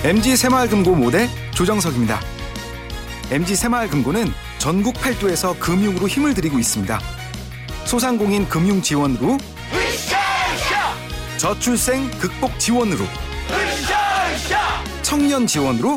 MG 새마을금고 모대 조정석입니다. MG 새마을금고는 전국 8도에서 금융으로 힘을 들이고 있습니다. 소상공인 금융 지원으로, 저출생 극복 지원으로, 청년 지원으로,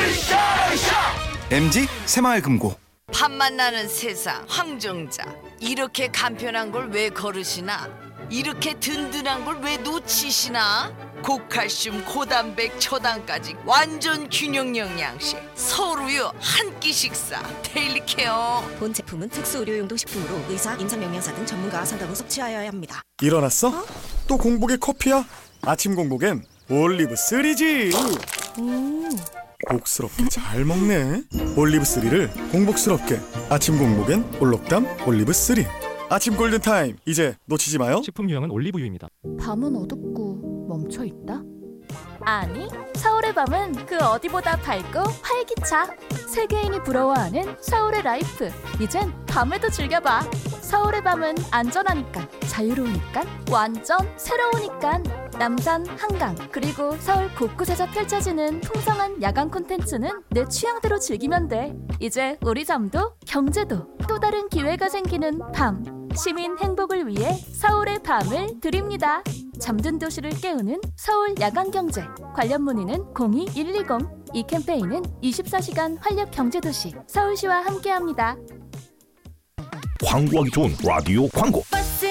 MG 새마을금고. 밥 만나는 세상 황정자, 이렇게 간편한 걸 왜 거르시나? 이렇게 든든한 걸 왜 놓치시나? 고칼슘, 고단백, 초당까지 완전 균형 영양식 서울우유 한 끼 식사 데일리 케어. 본 제품은 특수 의료용도 식품으로 의사, 임상영양사 등 전문가와 상담 후 섭취하여야 합니다. 일어났어? 또 공복에 커피야? 아침 공복엔 올리브3지. 복스럽게 잘 먹네. 올리브3를 공복스럽게. 아침 공복엔 올록담 올리브3. 아침 골든타임, 이제 놓치지 마요. 식품 유형은 올리브유입니다. 밤은 어둡고 멈춰있다? 아니, 서울의 밤은 그 어디보다 밝고 활기차. 세계인이 부러워하는 서울의 라이프. 이젠 밤에도 즐겨봐. 서울의 밤은 안전하니까, 자유로우니까, 완전 새로우니까. 남산, 한강, 그리고 서울 곳곳에서 펼쳐지는 풍성한 야간 콘텐츠는 내 취향대로 즐기면 돼. 이제 우리 잠도 경제도 또 다른 기회가 생기는 밤. 시민 행복을 위해 서울의 밤을 드립니다. 잠든 도시를 깨우는 서울 야간경제. 관련 문의는 02-120. 이 캠페인은 24시간 활력 경제도시 서울시와 함께합니다. 광고하기 좋은 라디오 광고.